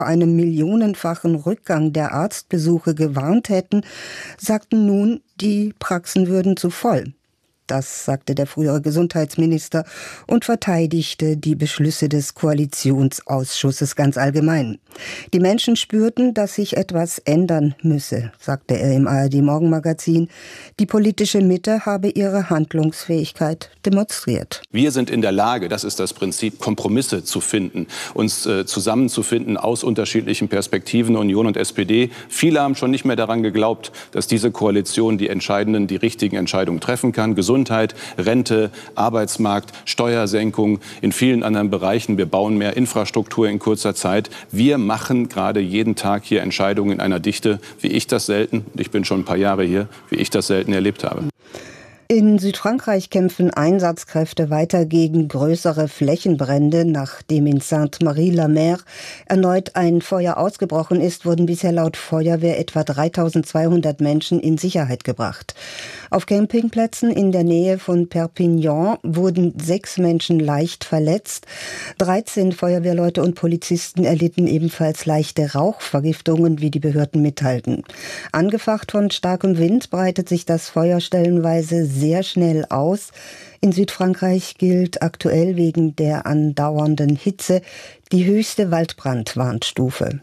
einem millionenfachen Rückgang der Arztbesuche gewarnt hätten, sagten nun, die Praxen würden zu voll. Das sagte der frühere Gesundheitsminister und verteidigte die Beschlüsse des Koalitionsausschusses ganz allgemein. Die Menschen spürten, dass sich etwas ändern müsse, sagte er im ARD-Morgenmagazin. Die politische Mitte habe ihre Handlungsfähigkeit demonstriert. Wir sind in der Lage, das ist das Prinzip, Kompromisse zu finden, uns zusammenzufinden aus unterschiedlichen Perspektiven, Union und SPD. Viele haben schon nicht mehr daran geglaubt, dass diese Koalition die richtigen Entscheidungen treffen kann. Gesundheit, Rente, Arbeitsmarkt, Steuersenkung, in vielen anderen Bereichen. Wir bauen mehr Infrastruktur in kurzer Zeit. Wir machen gerade jeden Tag hier Entscheidungen in einer Dichte, wie ich das selten, ich bin schon ein paar Jahre hier, wie ich das selten erlebt habe. In Südfrankreich kämpfen Einsatzkräfte weiter gegen größere Flächenbrände. Nachdem in Sainte-Marie-la-Mer erneut ein Feuer ausgebrochen ist, wurden bisher laut Feuerwehr etwa 3.200 Menschen in Sicherheit gebracht. Auf Campingplätzen in der Nähe von Perpignan wurden 6 Menschen leicht verletzt. 13 Feuerwehrleute und Polizisten erlitten ebenfalls leichte Rauchvergiftungen, wie die Behörden mitteilten. Angefacht von starkem Wind breitet sich das Feuer stellenweise sehr schnell aus. In Südfrankreich gilt aktuell wegen der andauernden Hitze die höchste Waldbrandwarnstufe.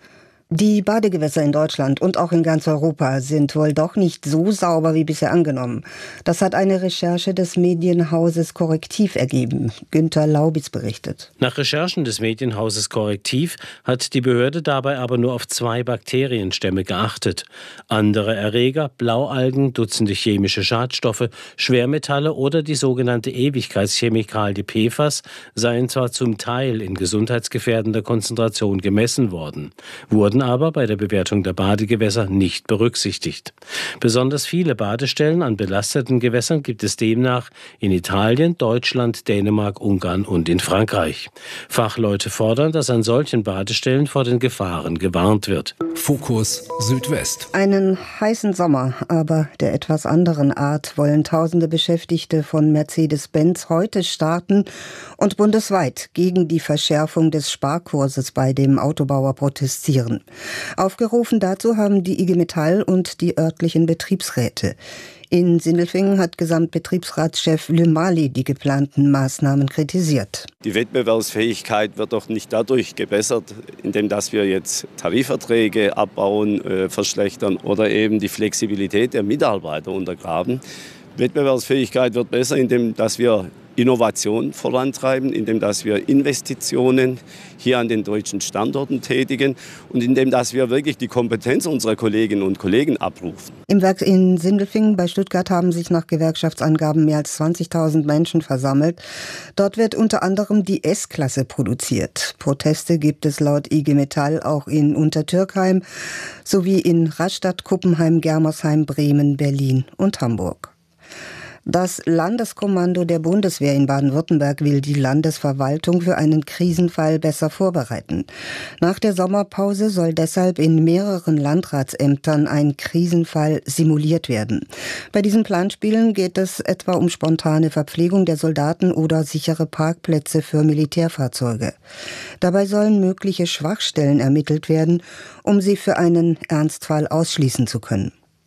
Die Badegewässer in Deutschland und auch in ganz Europa sind wohl doch nicht so sauber wie bisher angenommen. Das hat eine Recherche des Medienhauses Correctiv ergeben. Günter Laubitz berichtet. Nach Recherchen des Medienhauses Correctiv hat die Behörde dabei aber nur auf 2 Bakterienstämme geachtet. Andere Erreger, Blaualgen, Dutzende chemische Schadstoffe, Schwermetalle oder die sogenannte Ewigkeitschemikalie PFAS seien zwar zum Teil in gesundheitsgefährdender Konzentration gemessen worden, wurden aber bei der Bewertung der Badegewässer nicht berücksichtigt. Besonders viele Badestellen an belasteten Gewässern gibt es demnach in Italien, Deutschland, Dänemark, Ungarn und in Frankreich. Fachleute fordern, dass an solchen Badestellen vor den Gefahren gewarnt wird. Fokus Südwest. Einen heißen Sommer, aber der etwas anderen Art, wollen tausende Beschäftigte von Mercedes-Benz heute starten und bundesweit gegen die Verschärfung des Sparkurses bei dem Autobauer protestieren. Aufgerufen dazu haben die IG Metall und die örtlichen Betriebsräte. In Sindelfingen hat Gesamtbetriebsratschef Lümali die geplanten Maßnahmen kritisiert. Die Wettbewerbsfähigkeit wird doch nicht dadurch gebessert, indem dass wir jetzt Tarifverträge abbauen, verschlechtern oder eben die Flexibilität der Mitarbeiter untergraben. Wettbewerbsfähigkeit wird besser, indem dass wir Innovation vorantreiben, indem dass wir Investitionen hier an den deutschen Standorten tätigen und indem dass wir wirklich die Kompetenz unserer Kolleginnen und Kollegen abrufen. Im Werk in Sindelfingen bei Stuttgart haben sich nach Gewerkschaftsangaben mehr als 20.000 Menschen versammelt. Dort wird unter anderem die S-Klasse produziert. Proteste gibt es laut IG Metall auch in Untertürkheim sowie in Rastatt, Kuppenheim, Germersheim, Bremen, Berlin und Hamburg. Das Landeskommando der Bundeswehr in Baden-Württemberg will die Landesverwaltung für einen Krisenfall besser vorbereiten. Nach der Sommerpause soll deshalb in mehreren Landratsämtern ein Krisenfall simuliert werden. Bei diesen Planspielen geht es etwa um spontane Verpflegung der Soldaten oder sichere Parkplätze für Militärfahrzeuge. Dabei sollen mögliche Schwachstellen ermittelt werden, um sie für einen Ernstfall ausschließen zu können.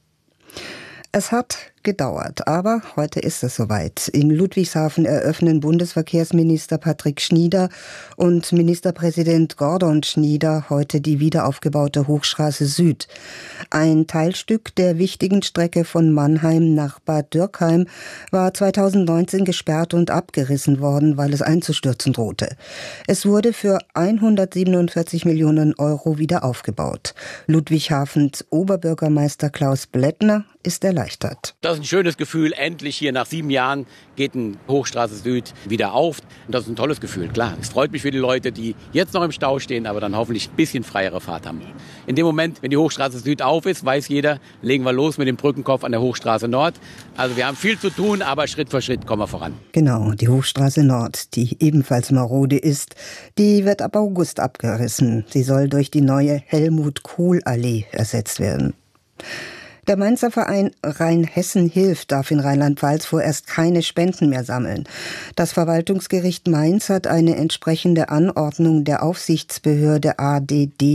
Es hat gedauert, aber heute ist es soweit. In Ludwigshafen eröffnen Bundesverkehrsminister Patrick Schnieder und Ministerpräsident Gordon Schnieder heute die wiederaufgebaute Hochstraße Süd. Ein Teilstück der wichtigen Strecke von Mannheim nach Bad Dürkheim war 2019 gesperrt und abgerissen worden, weil es einzustürzen drohte. Es wurde für 147 Millionen Euro wieder aufgebaut. Ludwigshafens Oberbürgermeister Klaus Blättner ist erleichtert. Das ist ein schönes Gefühl. Endlich hier nach 7 Jahren geht die Hochstraße Süd wieder auf. Und das ist ein tolles Gefühl, klar. Es freut mich für die Leute, die jetzt noch im Stau stehen, aber dann hoffentlich ein bisschen freiere Fahrt haben. In dem Moment, wenn die Hochstraße Süd auf ist, weiß jeder, legen wir los mit dem Brückenkopf an der Hochstraße Nord. Also wir haben viel zu tun, aber Schritt für Schritt kommen wir voran. Genau, die Hochstraße Nord, die ebenfalls marode ist, die wird ab August abgerissen. Sie soll durch die neue Helmut-Kohl-Allee ersetzt werden. Der Mainzer Verein Rheinhessen hilft darf in Rheinland-Pfalz vorerst keine Spenden mehr sammeln. Das Verwaltungsgericht Mainz hat eine entsprechende Anordnung der Aufsichtsbehörde ADD